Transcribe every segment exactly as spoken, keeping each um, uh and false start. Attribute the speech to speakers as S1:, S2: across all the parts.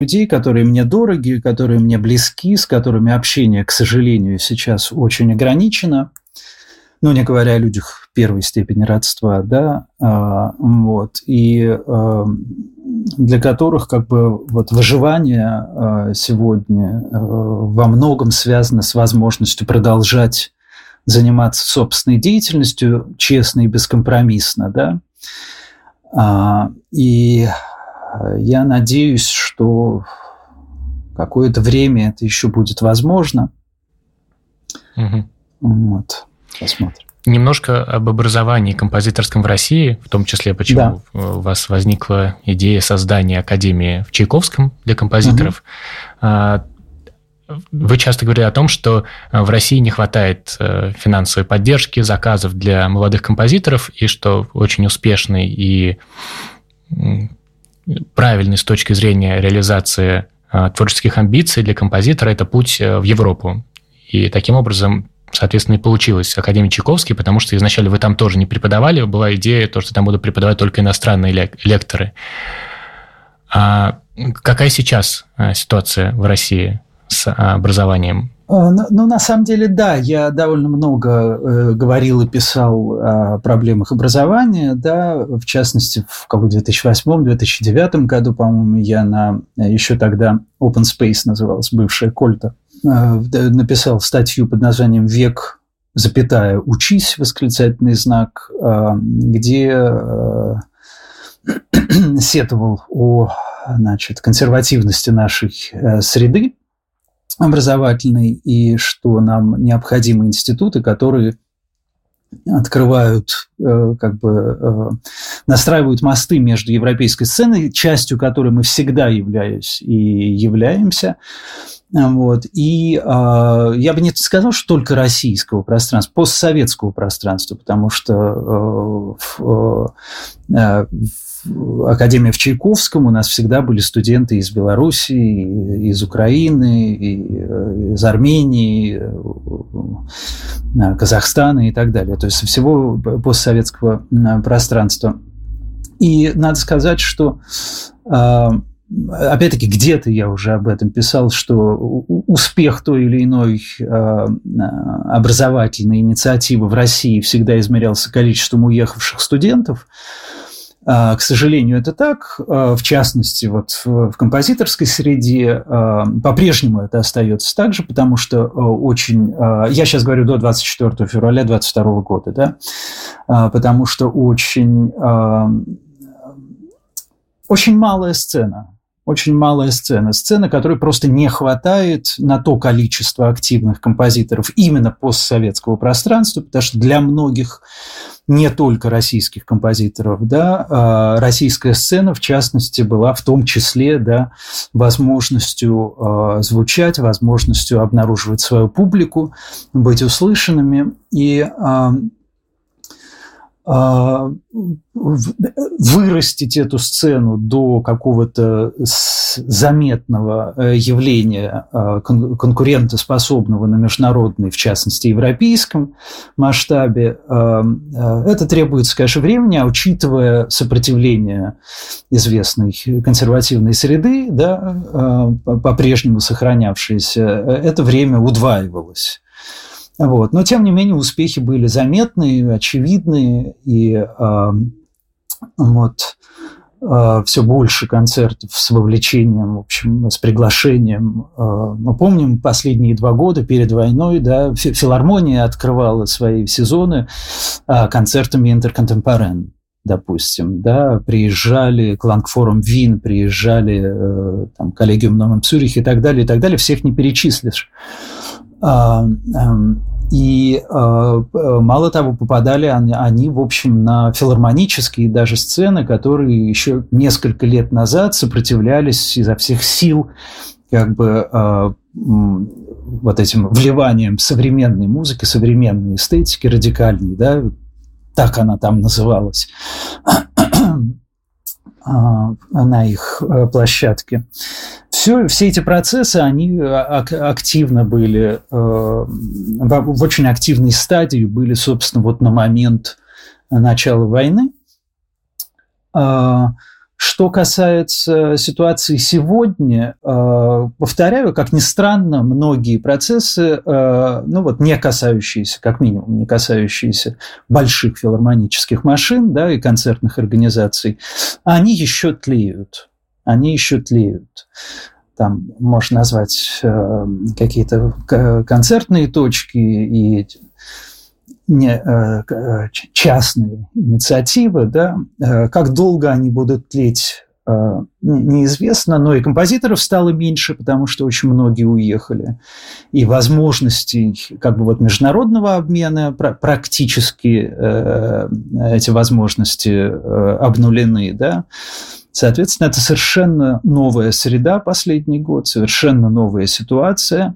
S1: людей, которые мне дороги, которые мне близки, с которыми общение, к сожалению, сейчас очень ограничено. Ну, не говоря о людях первой степени родства, да, а, вот, и а, для которых как бы вот выживание а, сегодня а, во многом связано с возможностью продолжать заниматься собственной деятельностью честно и бескомпромиссно, да, а, и я надеюсь, что какое-то время это еще будет возможно.
S2: Угу.
S1: Вот. Посмотрим.
S2: Немножко об образовании композиторском в России, в том числе, почему да. у вас возникла идея создания Академии в Чайковском для композиторов. Угу. Вы часто говорили о том, что в России не хватает финансовой поддержки, заказов для молодых композиторов, и что очень успешный и правильный с точки зрения реализации творческих амбиций для композитора – это путь в Европу. И таким образом, соответственно, и получилось Академия Чайковский, потому что изначально вы там тоже не преподавали, была идея, то, что там будут преподавать только иностранные лекторы. А какая сейчас ситуация в России с образованием?
S1: Ну, ну, на самом деле, да, я довольно много э, говорил и писал о проблемах образования, да, в частности, в две тысячи восьмом - две тысячи девятом году, по-моему, я на, еще тогда Open Space называлась, бывшая Кольта, э, написал статью под названием «Век, запятая, учись», восклицательный знак, э, где э, сетовал о, значит, консервативности нашей э, среды образовательный, и что нам необходимы институты, которые открывают, э, как бы э, настраивают мосты между европейской сценой, частью которой мы всегда являемся и являемся. Вот. И э, я бы не сказал, что только российского пространства, постсоветского пространства, потому что э, в, э, Академия в Чайковском, у нас всегда были студенты из Белоруссии, из Украины, из Армении, Казахстана и так далее, то есть со всего постсоветского пространства. И надо сказать, что, опять-таки, где-то я уже об этом писал, что успех той или иной образовательной инициативы в России всегда измерялся количеством уехавших студентов. К сожалению, это так. В частности, вот в композиторской среде по-прежнему это остается так же, потому что очень... Я сейчас говорю до двадцать четвёртого февраля двадцать второго года, да, потому что очень, очень малая сцена. Очень малая сцена. Сцена, которой просто не хватает на то количество активных композиторов именно постсоветского пространства, потому что для многих, не только российских композиторов, да, российская сцена, в частности, была в том числе, да, возможностью звучать, возможностью обнаруживать свою публику, быть услышанными. И вырастить эту сцену до какого-то заметного явления, конкурентоспособного на международной, в частности, европейском масштабе, это требуется, конечно, времени, а учитывая сопротивление известной консервативной среды, да, по-прежнему сохранявшееся, это время удваивалось. Вот. Но, тем не менее, успехи были заметные, очевидные, и э, вот, э, все больше концертов с вовлечением, в общем, с приглашением. Э, мы помним последние два года перед войной, да, филармония открывала свои сезоны э, концертами интерконтемпорен. Допустим, да, приезжали Клангфорум Вин, приезжали э, там, Коллегиум Новым Цюрих и так далее, и так далее, всех не перечислишь. И мало того, попадали они, в общем, на филармонические даже сцены, которые еще несколько лет назад сопротивлялись изо всех сил как бы вот этим вливанием современной музыки, современной эстетики, радикальной, да, так она там называлась, на их площадке. Все, все эти процессы, они активно были, в очень активной стадии были, собственно, вот на момент начала войны. Что касается ситуации сегодня, повторяю, как ни странно, многие процессы, ну вот не касающиеся, как минимум, не касающиеся больших филармонических машин, да, и концертных организаций, они еще тлеют. Они еще тлеют. Там можно назвать э, какие-то концертные точки и не, э, частные инициативы, да. Как долго они будут тлеть, э, неизвестно, но и композиторов стало меньше, потому что очень многие уехали, и возможностей как бы вот международного обмена практически э, эти возможности э, обнулены, да. Соответственно, это совершенно новая среда последний год, совершенно новая ситуация,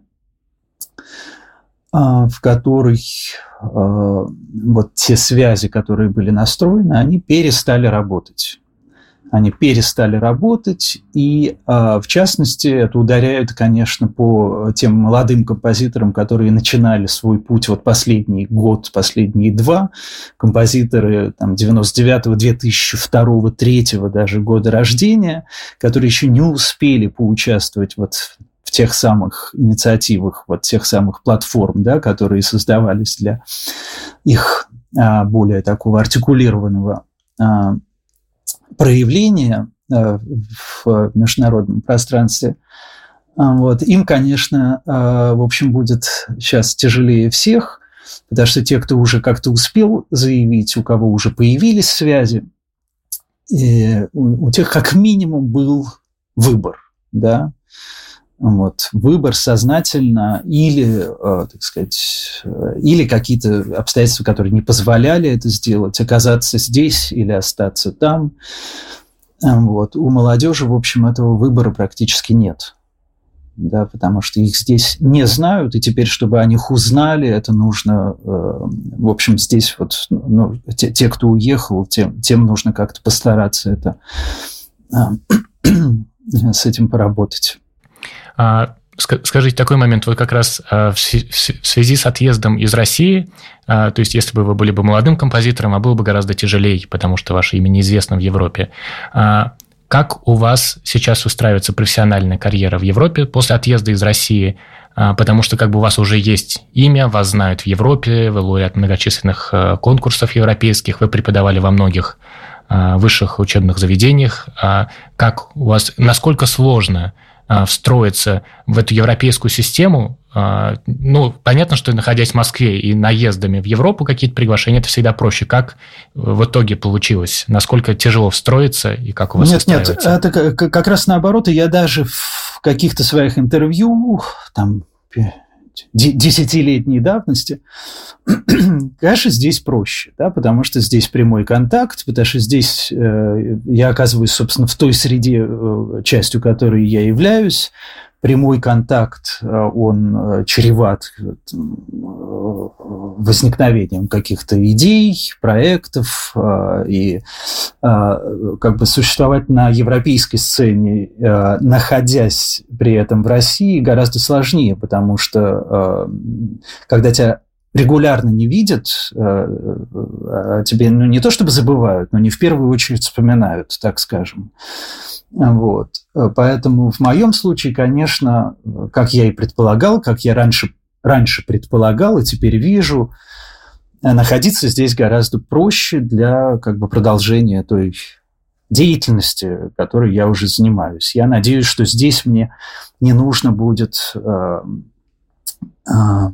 S1: в которой вот те связи, которые были настроены, они перестали работать. Они перестали работать, и, в частности, это ударяет, конечно, по тем молодым композиторам, которые начинали свой путь вот последний год, последние два, композиторы там, девяносто девятого, две тысячи второго, две тысячи третьего даже года рождения, которые еще не успели поучаствовать вот в тех самых инициативах, вот тех самых платформ, да, которые создавались для их а, более такого артикулированного а, проявления э, в международном пространстве, вот, им, конечно, э, в общем, будет сейчас тяжелее всех, потому что те, кто уже как-то успел заявить, у кого уже появились связи, и у, у тех как минимум был выбор, да, вот, выбор сознательно или, э, так сказать, э, или какие-то обстоятельства, которые не позволяли это сделать, оказаться здесь или остаться там. Вот. У молодежи, в общем, этого выбора практически нет, да, потому что их здесь не знают, и теперь, чтобы о них узнали, это нужно, э, в общем, здесь вот, ну, те, те, кто уехал, тем, тем нужно как-то постараться это, э, с этим поработать.
S2: Скажите, такой момент, вот как раз в связи с отъездом из России, то есть если бы вы были бы молодым композитором, а было бы гораздо тяжелее, потому что ваше имя неизвестно в Европе, как у вас сейчас устраивается профессиональная карьера в Европе после отъезда из России? Потому что как бы у вас уже есть имя, вас знают в Европе, вы лауреат многочисленных конкурсов европейских, вы преподавали во многих высших учебных заведениях. Как у вас, насколько сложно встроиться в эту европейскую систему? Ну, понятно, что находясь в Москве и наездами в Европу какие-то приглашения, это всегда проще. Как в итоге получилось? Насколько тяжело встроиться и как у вас устраивается?
S1: Нет, нет, это как раз наоборот. И я даже в каких-то своих интервью, там, десятилетней давности, конечно, здесь проще, да, потому что здесь прямой контакт, потому что здесь э, я оказываюсь, собственно, в той среде, э, частью которой я являюсь. Прямой контакт, он чреват возникновением каких-то идей, проектов, и как бы существовать на европейской сцене, находясь при этом в России, гораздо сложнее, потому что когда тебя регулярно не видят, тебе, ну, не то чтобы забывают, но не в первую очередь вспоминают, так скажем. Вот. Поэтому в моем случае, конечно, как я и предполагал, как я раньше, раньше предполагал и теперь вижу, находиться здесь гораздо проще для как бы продолжения той деятельности, которой я уже занимаюсь. Я надеюсь, что здесь мне не нужно будет э, э,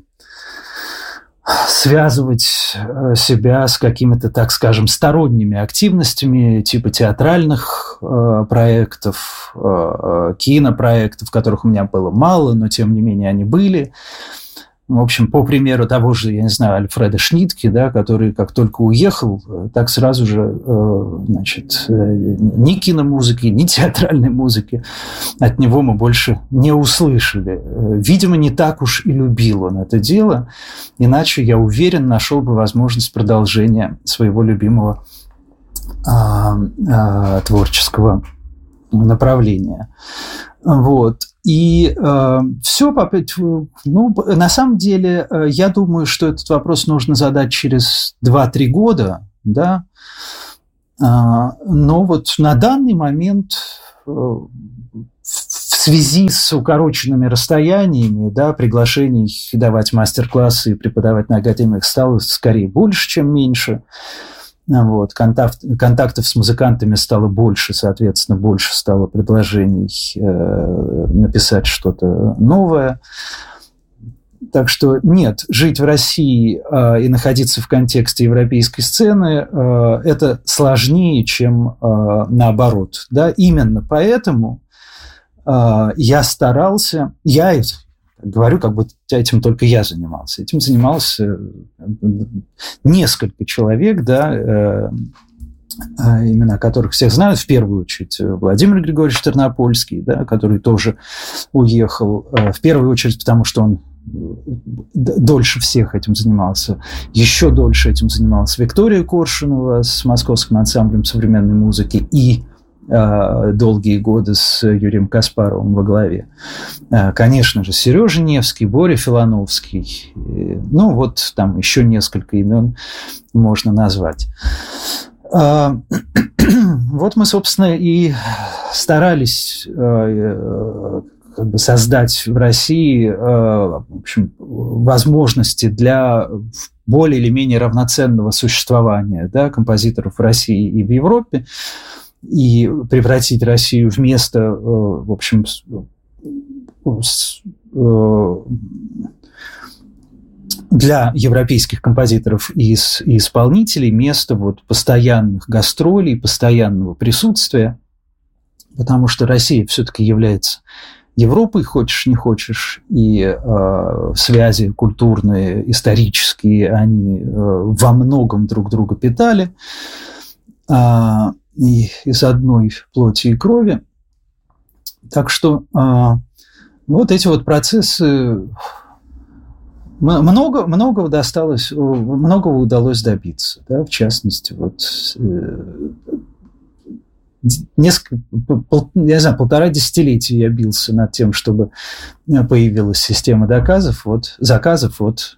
S1: связывать себя с какими-то, так скажем, сторонними активностями типа театральных э, проектов, э, кинопроектов, которых у меня было мало, но тем не менее они были. В общем, по примеру того же, я не знаю, Альфреда Шнитке, да, который как только уехал, так сразу же, э, значит, ни киномузыки, ни театральной музыки от него мы больше не услышали. Видимо, не так уж и любил он это дело, иначе, я уверен, нашел бы возможность продолжения своего любимого э, э, творческого направления. Вот. И э, все, ну, на самом деле, э, я думаю, что этот вопрос нужно задать через два-три года, да, Но вот на данный момент в связи с укороченными расстояниями, да, приглашений давать мастер-классы и преподавать на академиях стало скорее больше, чем меньше. Вот. Контакт, контактов с музыкантами стало больше, соответственно, больше стало предложений э, написать что-то новое. Так что нет, жить в России э, и находиться в контексте европейской сцены э, это сложнее, чем э, наоборот. Да? Именно поэтому э, я старался, я говорю, как будто этим только я занимался. Этим занимался несколько человек, да, э, имена которых всех знают, в первую очередь Владимир Григорьевич Тернопольский, да, который тоже уехал, э, в первую очередь потому, что он дольше всех этим занимался. Еще дольше этим занималась Виктория Коршунова с Московским ансамблем современной музыки и э, долгие годы с Юрием Каспаровым во главе. Э, конечно же, Сережа Невский, Боря Филоновский. Э, ну, вот там еще несколько имен можно назвать. Э, вот мы, собственно, и старались э, как бы создать в России э, в общем, возможности для более или менее равноценного существования, да, композиторов в России и в Европе, и превратить Россию в место, э, в общем, с, э, для европейских композиторов и, и исполнителей, место вот постоянных гастролей, постоянного присутствия, потому что Россия все-таки является Европой, хочешь не хочешь, и э, связи культурные, исторические, они э, во многом друг друга питали, э, и из одной плоти и крови. Так что э, вот эти вот процессы, много, многого досталось, многого удалось добиться, да, в частности, вот э, несколько, пол, я не знаю, полтора десятилетия я бился над тем, чтобы появилась система доказов, вот, заказов, вот,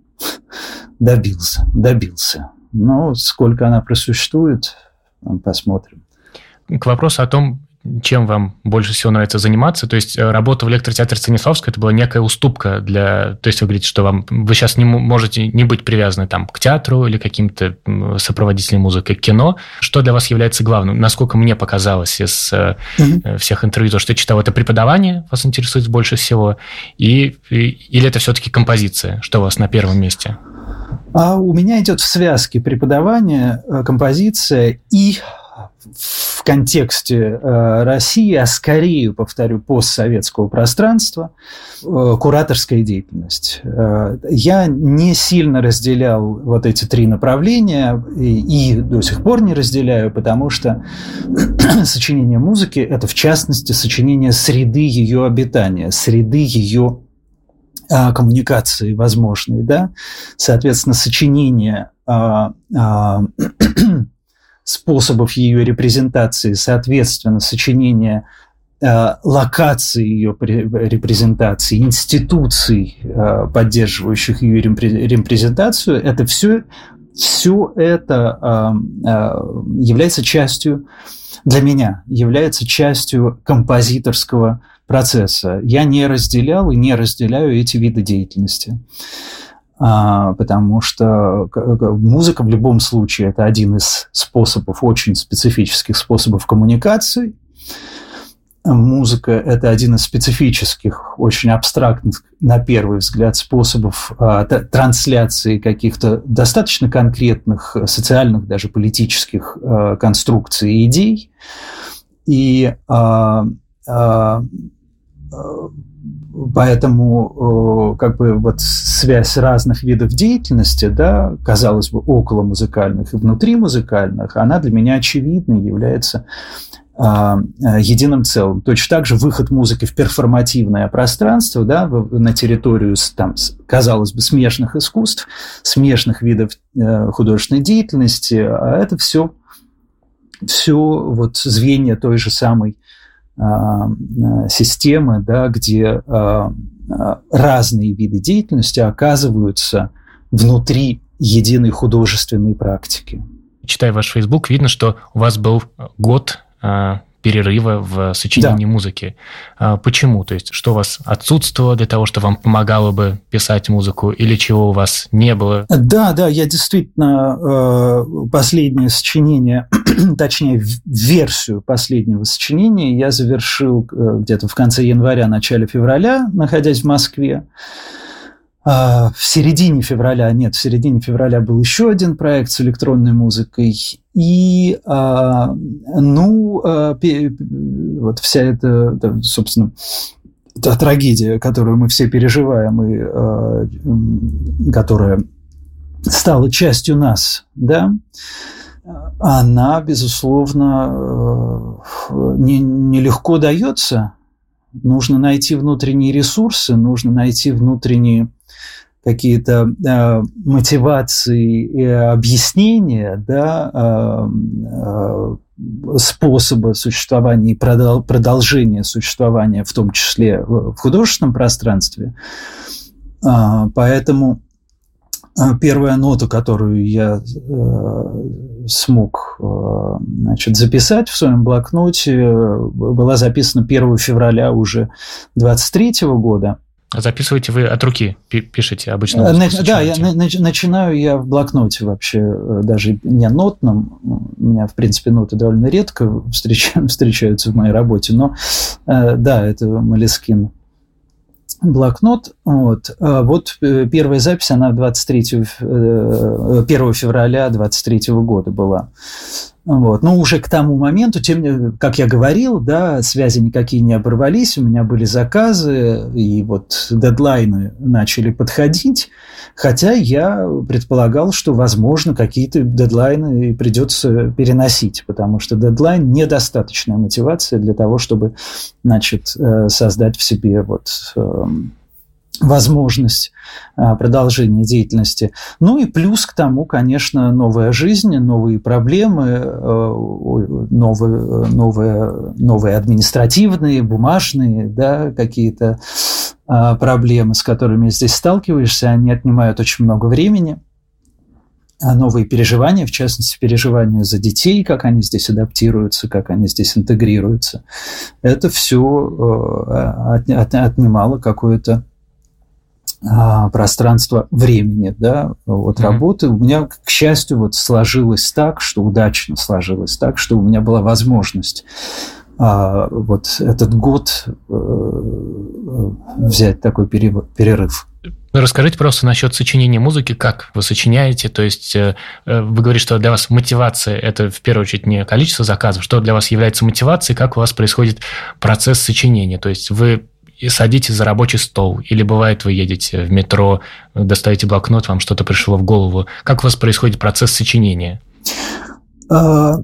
S1: добился, добился. Но сколько она просуществует, посмотрим.
S2: К вопросу о том, чем вам больше всего нравится заниматься, то есть работа в электротеатре Станиславского, это была некая уступка для... То есть вы говорите, что вам, вы сейчас не можете не быть привязаны там, к театру или каким-то сопроводителям музыки, к кино. Что для вас является главным? Насколько мне показалось из mm-hmm. всех интервью, то, что я читал, это преподавание вас интересует больше всего, и, и, или это все-таки композиция? Что у вас на первом месте?
S1: А у меня идет в связке преподавание, композиция и... в контексте э, России, а скорее, повторю, постсоветского пространства, э, кураторская деятельность. Э, я не сильно разделял вот эти три направления и, и до сих пор не разделяю, потому что сочинение музыки – это, в частности, сочинение среды ее обитания, среды ее э, коммуникации возможной. Да? Соответственно, сочинение э, э, способов ее репрезентации, соответственно, сочинение э, локации ее репрезентации, институций, э, поддерживающих ее репрезентацию, это все, все это э, э, является частью, для меня, является частью композиторского процесса. Я не разделял и не разделяю эти виды деятельности. Потому что музыка в любом случае это один из способов, очень специфических способов коммуникации. Музыка – это один из специфических, очень абстрактных, на первый взгляд, способов трансляции каких-то достаточно конкретных социальных, даже политических конструкций и идей. И поэтому как бы вот связь разных видов деятельности, да, казалось бы, около музыкальных и внутри музыкальных, она для меня очевидна и является а, единым целым. Точно так же выход музыки в перформативное пространство, да, на территорию, там, казалось бы, смежных искусств, смежных видов э, художественной деятельности, а это все, все вот звенья той же самой системы, да, где а, разные виды деятельности оказываются внутри единой художественной практики.
S2: Читая ваш Facebook, видно, что у вас был год э, перерыва в сочинении да. музыки. Э, почему? То есть, что у вас отсутствовало для того, что вам помогало бы писать музыку, или чего у вас не было?
S1: Да, да, я действительно э, последнее сочинение, точнее, версию последнего сочинения я завершил э, где-то в конце января, начале февраля, находясь в Москве. В середине февраля, нет, в середине февраля был еще один проект с электронной музыкой, и, ну, вот вся эта, собственно, та трагедия, которую мы все переживаем, и которая стала частью нас, да, она, безусловно, не, нелегко дается. Нужно найти внутренние ресурсы, нужно найти внутренние какие-то э, мотивации и объяснения, да, э, э, способа существования и продол- продолжения существования, в том числе в художественном пространстве. Э, поэтому э, первая нота, которую я э, смог э, значит, записать в своем блокноте, была записана первого февраля уже двадцать третьего года.
S2: Записываете вы от руки, пишете обычно?
S1: На, да, я на, начинаю я в блокноте вообще, даже не нотном. У меня, в принципе, ноты довольно редко встречаются, встречаются в моей работе, но да, это Moleskine блокнот. Вот. вот первая запись, она двадцать третьего, первого февраля двадцать третьего года была. Вот. Но уже к тому моменту, тем, как я говорил, да, связи никакие не оборвались, у меня были заказы, и вот дедлайны начали подходить, хотя я предполагал, что, возможно, какие-то дедлайны придется переносить, потому что дедлайн – недостаточная мотивация для того, чтобы, значит, создать в себе вот возможность продолжения деятельности. Ну и плюс к тому, конечно, новая жизнь, новые проблемы, новые, новые, новые административные, бумажные, да, какие-то проблемы, с которыми здесь сталкиваешься, они отнимают очень много времени. Новые переживания, в частности, переживания за детей, как они здесь адаптируются, как они здесь интегрируются. Это все отнимало какое-то пространство времени, да, вот mm-hmm. работы. У меня, к счастью, вот сложилось так, что удачно сложилось так, что у меня была возможность а, вот этот год а, взять такой перерыв.
S2: Расскажите просто насчет сочинения музыки, как вы сочиняете, то есть вы говорите, что для вас мотивация – это в первую очередь не количество заказов, что для вас является мотивацией, как у вас происходит процесс сочинения, то есть вы и садитесь за рабочий стол, или бывает вы едете в метро, достаете блокнот, вам что-то пришло в голову. Как у вас происходит процесс сочинения?
S1: Ну,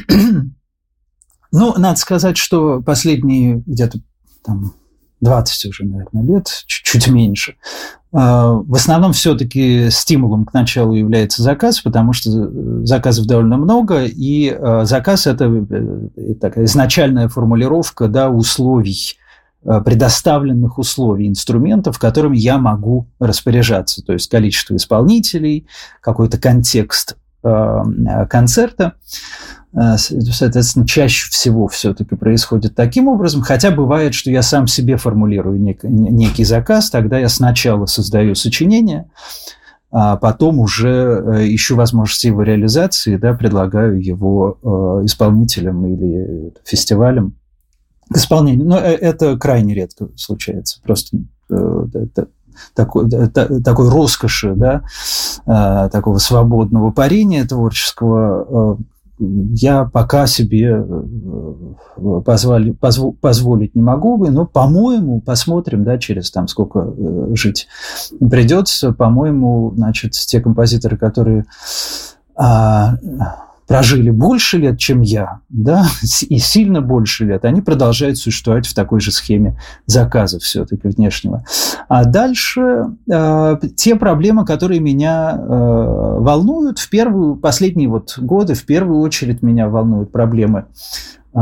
S1: надо сказать, что последние где-то там двадцать уже, наверное, лет, чуть меньше, в основном все-таки стимулом к началу является заказ, потому что заказов довольно много, и заказ – это такая изначальная формулировка, да, условий, предоставленных условий, инструментов, которыми я могу распоряжаться, то есть количество исполнителей, какой-то контекст э, концерта. Соответственно, чаще всего все-таки происходит таким образом, хотя бывает, что я сам себе формулирую нек- некий заказ, тогда я сначала создаю сочинение, а потом уже ищу возможности его реализации, да, предлагаю его э, исполнителям или фестивалям к исполнению. Но это крайне редко случается. Просто э, это, такой, это, такой роскоши, да, э, такого свободного парения творческого э, я пока себе позвали, позв, позволить не могу, но, по-моему, посмотрим, да, через там сколько э, жить придется, по-моему, значит, те композиторы, которые а, прожили больше лет, чем я, да, и сильно больше лет, они продолжают существовать в такой же схеме заказа все-таки внешнего. А дальше э, те проблемы, которые меня э, волнуют, в первую, последние вот годы, в первую очередь меня волнуют проблемы э,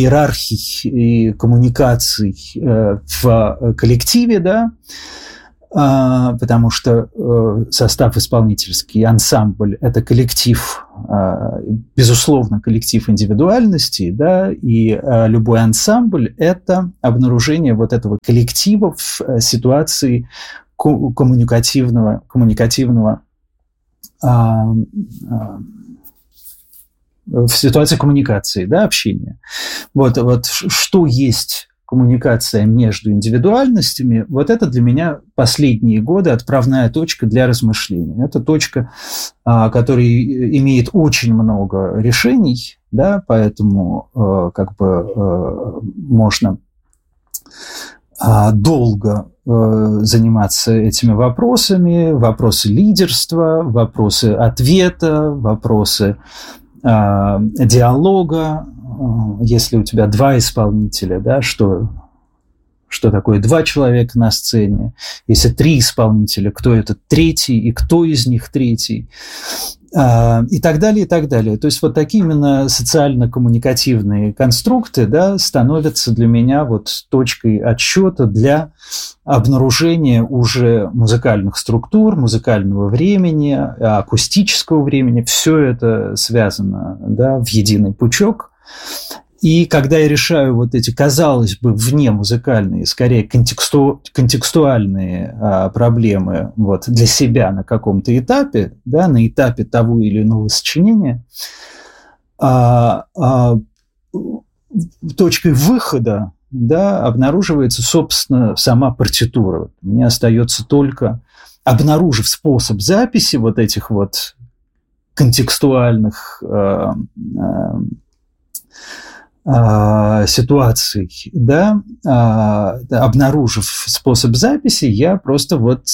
S1: иерархий и коммуникаций э, в коллективе, да, потому что состав исполнительский, ансамбль – это коллектив, безусловно, коллектив индивидуальностей, да, и любой ансамбль – это обнаружение вот этого коллектива в ситуации коммуникативного, коммуникативного в ситуации коммуникации, да, общения. Вот, вот что есть коммуникация между индивидуальностями, вот это для меня последние годы отправная точка для размышления. Это точка, которая имеет очень много решений, да, поэтому как бы можно долго заниматься этими вопросами, вопросы лидерства, вопросы ответа, вопросы диалога. Если у тебя два исполнителя, да, что, что такое два человека на сцене, если три исполнителя, кто этот третий и кто из них третий, и так далее, и так далее. То есть вот такие именно социально-коммуникативные конструкты, да, становятся для меня вот точкой отсчета для обнаружения уже музыкальных структур, музыкального времени, акустического времени. Все это связано, да, в единый пучок. И когда я решаю вот эти, казалось бы, вне музыкальные, скорее контексту, контекстуальные а, проблемы вот, для себя на каком-то этапе, да, на этапе того или иного сочинения, а, а, точкой выхода, да, обнаруживается, собственно, сама партитура. Мне остается только, обнаружив способ записи вот этих вот контекстуальных а, а, ситуаций, да, обнаружив способ записи, я просто вот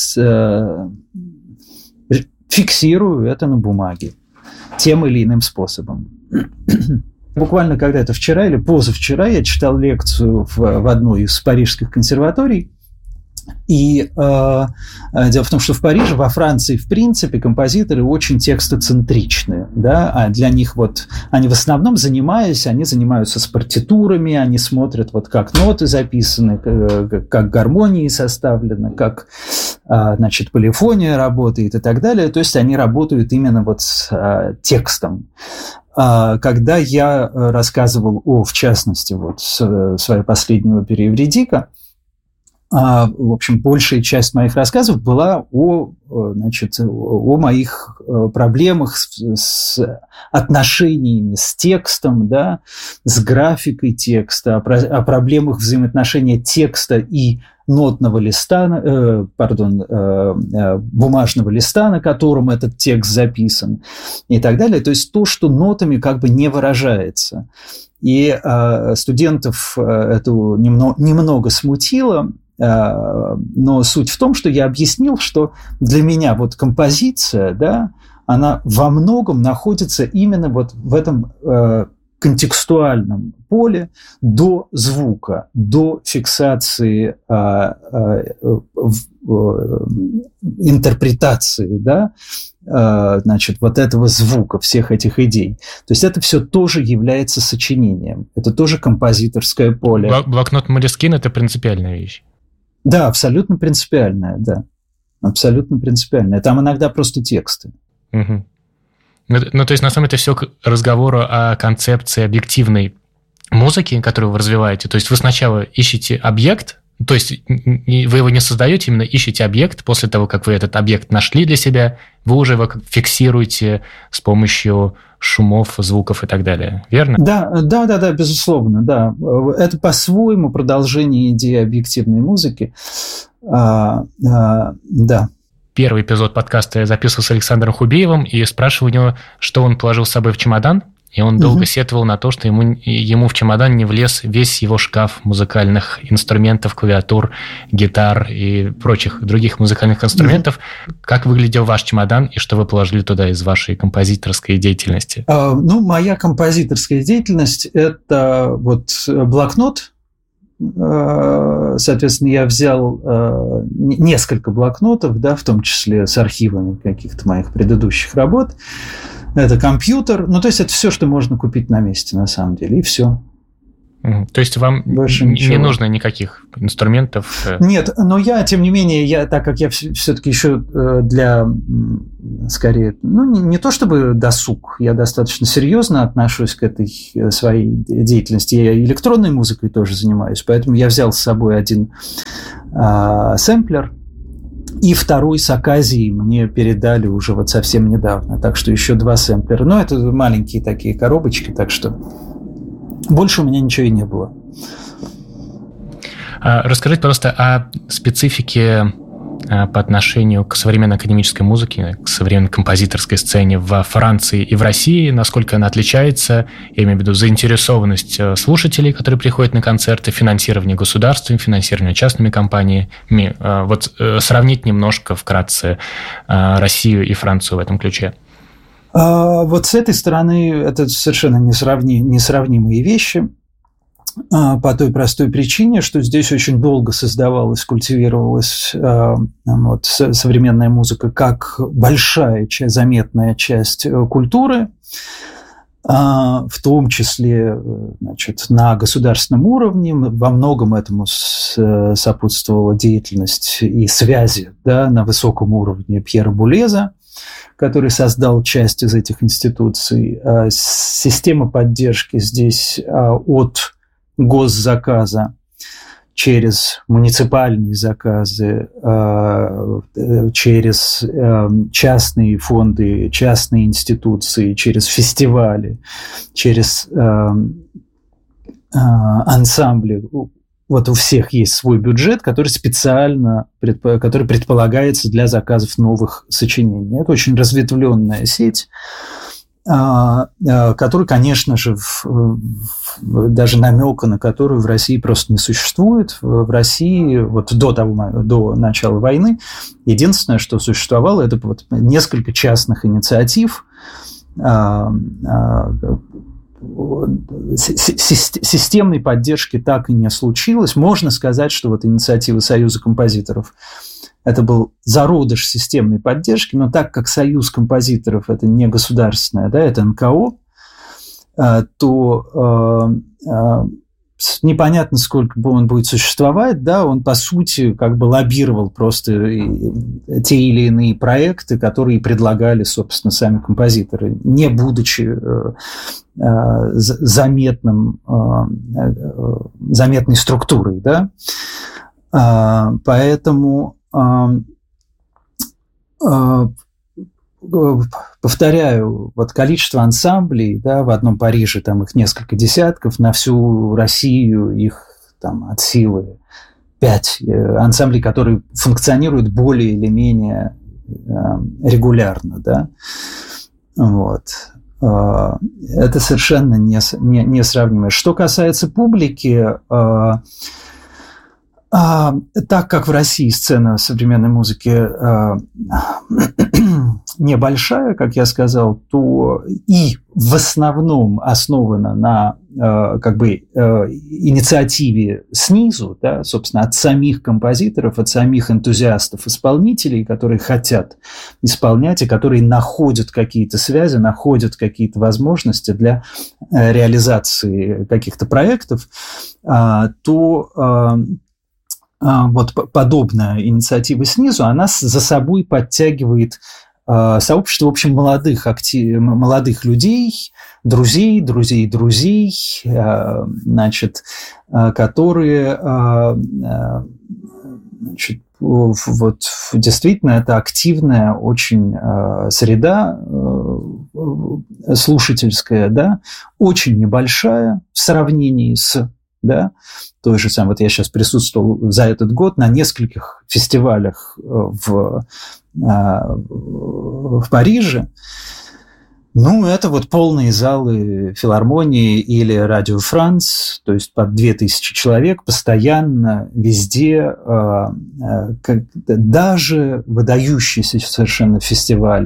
S1: фиксирую это на бумаге тем или иным способом. Буквально когда-то вчера или позавчера я читал лекцию в, в одной из парижских консерваторий. И э, дело в том, что в Париже, во Франции, в принципе, композиторы очень текстоцентричны, да, а для них вот, они в основном занимаясь, они занимаются с партитурами, они смотрят вот как ноты записаны, как гармонии составлены, как, значит, полифония работает и так далее, то есть они работают именно вот с текстом. Когда я рассказывал о, в частности, вот своей последнего опере «Евридика», в общем, большая часть моих рассказов была о, значит, о моих проблемах с, с отношениями с текстом, да, с графикой текста, о, о проблемах взаимоотношения текста и нотного листа, э, пардон, э, бумажного листа, на котором этот текст записан, и так далее. То есть то, что нотами как бы не выражается. И э, студентов это немного, немного смутило, но суть в том, что я объяснил, что для меня вот композиция, да, она во многом находится именно вот в этом э, контекстуальном поле до звука, до фиксации, э, э, э, интерпретации, да, э, значит, вот этого звука, всех этих идей. То есть это все тоже является сочинением, это тоже композиторское поле.
S2: Блокнот Молескин – это принципиальная вещь.
S1: Да, абсолютно принципиальная, да. Абсолютно принципиальная. Там иногда просто тексты.
S2: Угу. Ну, ну, то есть, на самом деле, это все к разговору о концепции объективной музыки, которую вы развиваете. То есть, вы сначала ищете объект, то есть, вы его не создаете, именно ищете объект. После того, как вы этот объект нашли для себя, вы уже его фиксируете с помощью шумов, звуков и так далее. Верно?
S1: Да, да, да, да, безусловно, да. Это по-своему продолжение идеи объективной музыки. А, а, да.
S2: Первый эпизод подкаста я записывал с Александром Хубеевым и спрашивал у него, что он положил с собой в чемодан. И он долго угу. сетовал на то, что ему, ему в чемодан не влез весь его шкаф музыкальных инструментов, клавиатур, гитар и прочих других музыкальных инструментов. Угу. Как выглядел ваш чемодан и что вы положили туда из вашей композиторской деятельности?
S1: А, ну, моя композиторская деятельность – это вот блокнот. Соответственно, я взял несколько блокнотов, да, в том числе с архивами каких-то моих предыдущих работ. Это компьютер, ну, то есть это все, что можно купить на месте, на самом деле, и все.
S2: То есть вам Больше не ничего. нужно никаких инструментов?
S1: Нет, но я, тем не менее, я, так как я все-таки еще для, скорее, ну, не, не то чтобы досуг, я достаточно серьезно отношусь к этой своей деятельности. Я электронной музыкой тоже занимаюсь, поэтому я взял с собой один а, сэмплер, и второй с Аказией мне передали уже вот совсем недавно, так что еще два сэмплера. Но это маленькие такие коробочки, так что... Больше у меня ничего и не было.
S2: Расскажите, пожалуйста, о специфике по отношению к современной академической музыке, к современной композиторской сцене во Франции и в России, насколько она отличается, я имею в виду заинтересованность слушателей, которые приходят на концерты, финансирование государством, финансирование частными компаниями. Вот сравнить немножко вкратце Россию и Францию в этом ключе.
S1: А вот с этой стороны это совершенно несравни, несравнимые вещи а, по той простой причине, что здесь очень долго создавалась, культивировалась а, вот, современная музыка как большая, часть, заметная часть культуры, а, в том числе, значит, на государственном уровне. Во многом этому сопутствовала деятельность и связи, да, на высоком уровне Пьера Булеза, который создал часть из этих институций. Система поддержки здесь от госзаказа через муниципальные заказы, через частные фонды, частные институции, через фестивали, через ансамбли. Вот у всех есть свой бюджет, который специально, который предполагается для заказов новых сочинений. Это очень разветвленная сеть, которая, конечно же, даже намека на которую в России просто не существует. В России вот до того, до начала войны единственное, что существовало, это вот несколько частных инициатив, системной поддержки так и не случилось. Можно сказать, что вот инициатива Союза композиторов – это был зародыш системной поддержки, но так как Союз композиторов – это не государственное, да, это эн ка о, то непонятно, сколько он будет существовать, да, он, по сути, как бы лоббировал просто те или иные проекты, которые предлагали, собственно, сами композиторы, не будучи заметным, заметной структурой, да. Поэтому, повторяю, вот количество ансамблей, да, в одном Париже там их несколько десятков, на всю Россию их там от силы пять ансамблей, которые функционируют более или менее регулярно, да, вот. Это совершенно несравнимое. Что касается публики, так как в России сцена современной музыки небольшая, как я сказал, то и в основном основана на как бы инициативе снизу, да, собственно, от самих композиторов, от самих энтузиастов, исполнителей, которые хотят исполнять и которые находят какие-то связи, находят какие-то возможности для реализации каких-то проектов, то вот подобная инициатива снизу, она за собой подтягивает сообщество, в общем, молодых, актив... молодых людей, друзей, друзей друзей, значит, которые, значит, вот действительно это активная очень среда слушательская, да, очень небольшая в сравнении с, да, той же самой. Вот я сейчас присутствовал за этот год на нескольких фестивалях в, в Париже. Ну, это вот полные залы филармонии или Радио Франс, то есть под две тысячи человек постоянно, везде. Даже выдающийся совершенно фестиваль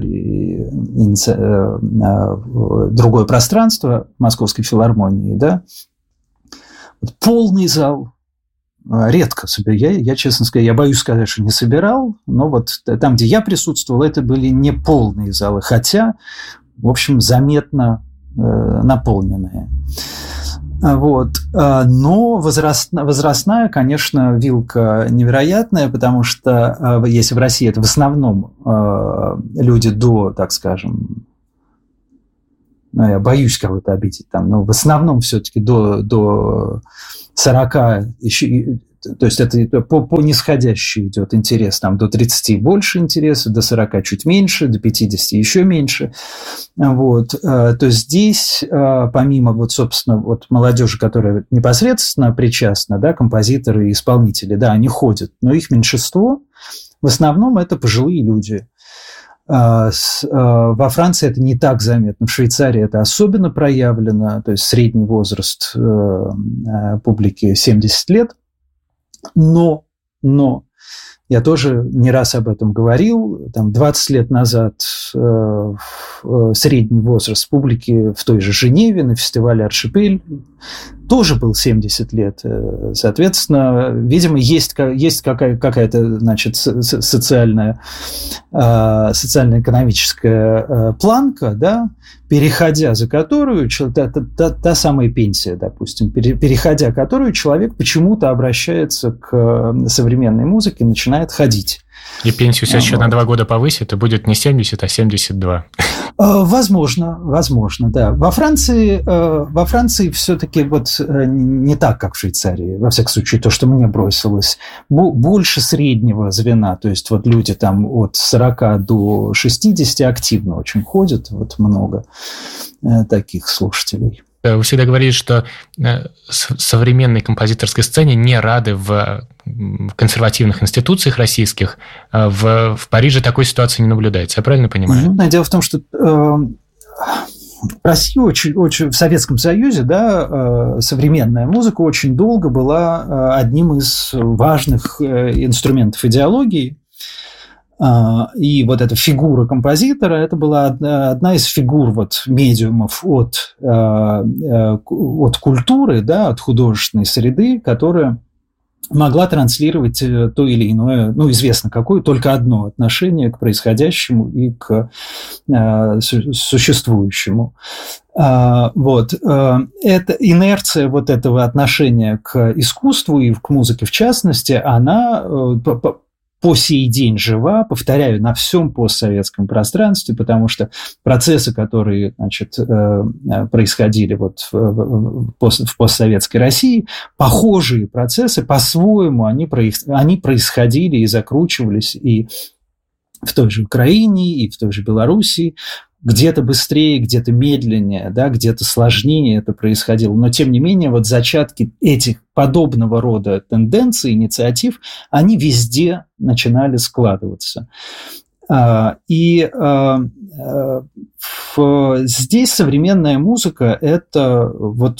S1: «Другое пространство» Московской филармонии, да, полный зал. Редко себе. Я, я, честно сказать, я боюсь сказать, что не собирал, но вот там, где я присутствовал, это были не полные залы, хотя, в общем, заметно э, наполненные. Вот. Но возраст, возрастная, конечно, вилка невероятная, потому что если в России это в основном люди до, так скажем, ну, я боюсь кого-то обидеть там, но в основном все-таки до, до сорока, еще, то есть это по, по нисходящей идет интерес, там до тридцати больше интереса, до сорока чуть меньше, до пятидесяти еще меньше. Вот. То есть здесь, помимо, вот, собственно, вот молодежи, которая непосредственно причастна, да, композиторы и исполнители, да, они ходят, но их меньшинство, в основном это пожилые люди. Во Франции это не так заметно, в Швейцарии это особенно проявлено, то есть средний возраст публики семьдесят лет, но, но я тоже не раз об этом говорил, там двадцать лет назад средний возраст публики в той же Женеве на фестивале «Аршипель» тоже был семьдесят лет. Соответственно, видимо, есть, есть какая- какая-то, значит, социальная, социально-экономическая планка, да, переходя за которую, та, та, та самая пенсия, допустим, переходя которую человек почему-то обращается к современной музыке, начинает ходить.
S2: И пенсию сейчас а, еще вот. на два года повысит, и будет не семьдесят, а семьдесят два.
S1: Возможно, возможно, да. Во Франции, во Франции все-таки вот не так, как в Швейцарии, во всяком случае, то, что мне бросилось. Больше среднего звена, то есть вот люди там от сорока до шестидесяти активно очень ходят, вот много таких слушателей.
S2: Вы всегда говорите, что современной композиторской сцене не рады в консервативных институциях российских. В, в Париже такой ситуации не наблюдается. Я правильно понимаю?
S1: Mm-hmm. Дело в том, что э, в России, очень, очень, в Советском Союзе, да, э, современная музыка очень долго была одним из важных инструментов идеологии. И вот эта фигура композитора, это была одна из фигур вот медиумов от, от культуры, да, от художественной среды, которая могла транслировать то или иное, ну, известно какое, только одно отношение к происходящему и к существующему. Вот. Эта инерция вот этого отношения к искусству и к музыке в частности, она по сей день жива, повторяю, на всем постсоветском пространстве, потому что процессы, которые, значит, происходили вот в постсоветской России, похожие процессы, по-своему, они, они происходили и закручивались и в той же Украине, и в той же Белоруссии, где-то быстрее, где-то медленнее, да, где-то сложнее это происходило. Но, тем не менее, вот зачатки этих подобного рода тенденций, инициатив, они везде начинали складываться. И здесь современная музыка – это вот…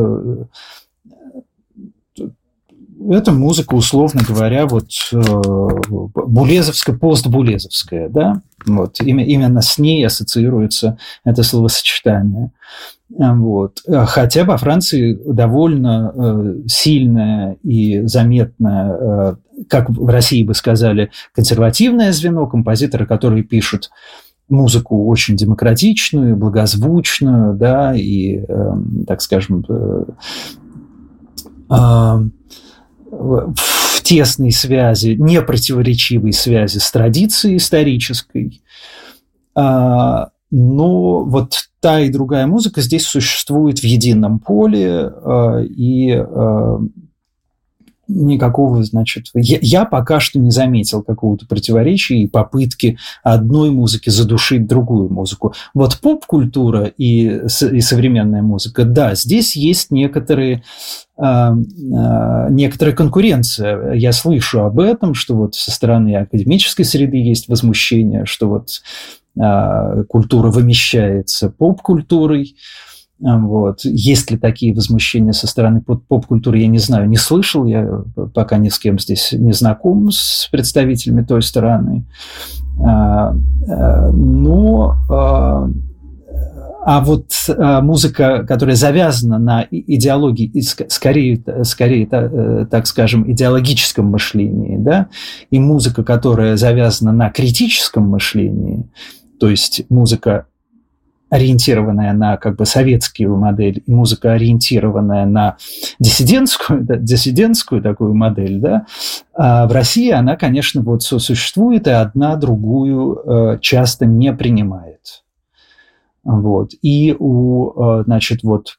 S1: Это музыка, условно говоря, вот булезовская, постбулезовская, да, вот именно с ней ассоциируется это словосочетание. Вот. Хотя во Франции довольно сильное и заметное, как в России бы сказали, консервативное звено, композиторы, которые пишут музыку очень демократичную, благозвучную, да, и, так скажем, в тесной связи, непротиворечивой связи с традицией исторической. Но вот та и другая музыка здесь существует в едином поле, и никакого, значит… Я, я пока что не заметил какого-то противоречия и попытки одной музыки задушить другую музыку. Вот поп-культура и, и современная музыка, да, здесь есть некоторые, э, э, некоторая конкуренция. Я слышу об этом, что вот со стороны академической среды есть возмущение, что вот э, культура вымещается поп-культурой. Вот. Есть ли такие возмущения со стороны поп-культуры, я не знаю, не слышал, я пока ни с кем здесь не знаком с представителями той стороны. Но, а вот музыка, которая завязана на идеологии, скорее, скорее так скажем, идеологическом мышлении, да, и музыка, которая завязана на критическом мышлении, то есть музыка ориентированная на как бы советскую модель, и музыка, ориентированная на диссидентскую, да, диссидентскую такую модель, да, а в России она, конечно, вот сосуществует, и одна другую э, часто не принимает. Вот. И у, значит, вот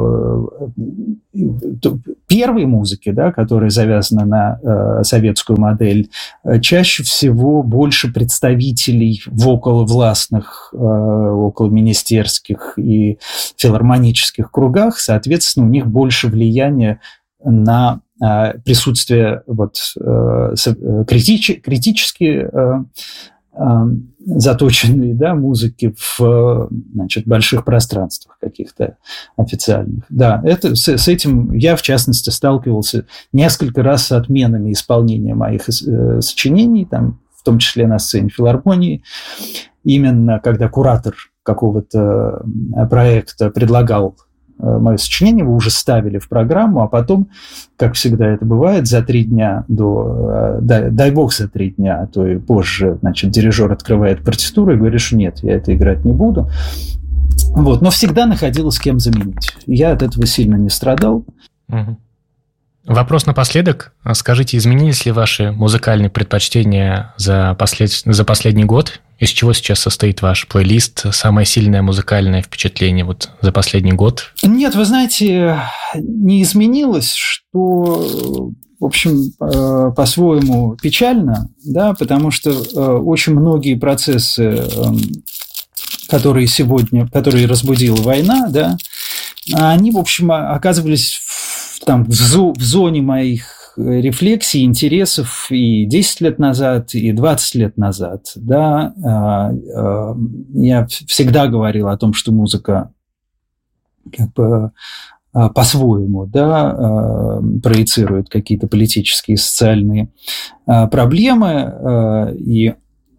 S1: первой музыки, да, которая завязана на советскую модель, чаще всего больше представителей в околовластных, околоминистерских и филармонических кругах, соответственно, у них больше влияния на присутствие вот, критич, критически заточенные, да, музыки в, значит, больших пространствах каких-то официальных. Да, это, с, с этим я, в частности, сталкивался несколько раз с отменами исполнения моих э, сочинений, там, в том числе на сцене филармонии, именно когда куратор какого-то проекта предлагал мое сочинение, вы уже ставили в программу, а потом, как всегда это бывает, за три дня до... Дай, дай бог за три дня, а то и позже, значит, дирижер открывает партитуру и говорит, что нет, я это играть не буду. Вот, но всегда находилось, с кем заменить. Я от этого сильно не страдал.
S2: Угу. Вопрос напоследок. Скажите, изменились ли ваши музыкальные предпочтения за, послед... за последний год? Из чего сейчас состоит ваш плейлист? Самое сильное музыкальное впечатление вот за последний год?
S1: Нет, вы знаете, не изменилось, что, в общем, по-своему печально, да, потому что очень многие процессы, которые сегодня, которые разбудила война, да, они, в общем, оказывались в, там, в, зо, в зоне моих рефлексий, интересов и десять лет назад, и двадцать лет назад. Да. Я всегда говорил о том, что музыка как бы по-своему, да, проецирует какие-то политические и социальные проблемы, и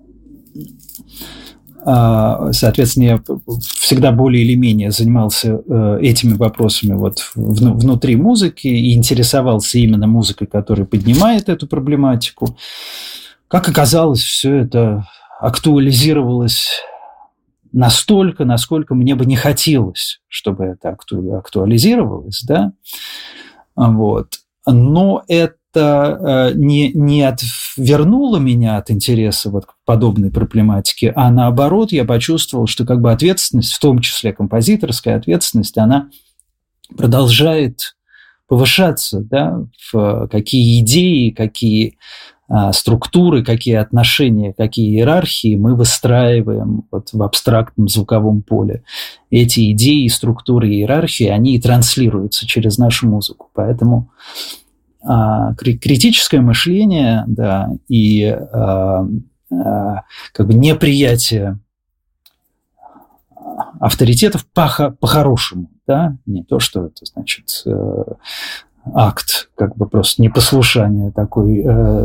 S1: соответственно, я всегда более или менее занимался этими вопросами вот внутри музыки и интересовался именно музыкой, которая поднимает эту проблематику. Как оказалось, все это актуализировалось настолько, насколько мне бы не хотелось, чтобы это актуализировалось, да, вот. Но это не, не отвернуло меня от интереса вот к подобной проблематике, а наоборот, я почувствовал, что как бы ответственность, в том числе композиторская ответственность, она продолжает повышаться, да, в какие идеи, какие а, структуры, какие отношения, какие иерархии мы выстраиваем вот в абстрактном звуковом поле. Эти идеи, структуры, иерархии, они и транслируются через нашу музыку. Поэтому критическое мышление, да, и а, а, как бы неприятие авторитетов по- по-хорошему, да, не то, что это, значит, акт как бы просто непослушания такой,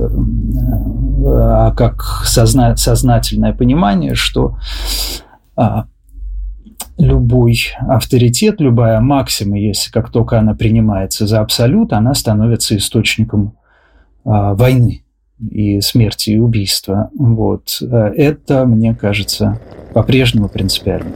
S1: а как созна- сознательное понимание, что а, любой авторитет, любая максима, если как только она принимается за абсолют, она становится источником а, войны и смерти, и убийства. Вот. Это, мне кажется, по-прежнему принципиально.